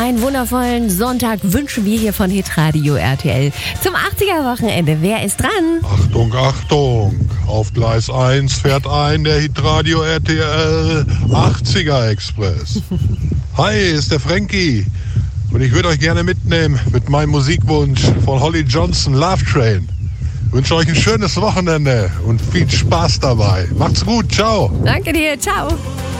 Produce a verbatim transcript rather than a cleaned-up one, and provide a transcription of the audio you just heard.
Einen wundervollen Sonntag wünschen wir hier von Hitradio R T L zum achtziger-Wochenende. Wer ist dran? Achtung, Achtung! Auf Gleis eins fährt ein der Hitradio R T L achtziger Express. Hi, ist der Frankie. Und ich würde euch gerne mitnehmen mit meinem Musikwunsch von Holly Johnson, Love Train. Ich wünsche euch ein schönes Wochenende und viel Spaß dabei. Macht's gut, ciao. Danke dir, ciao.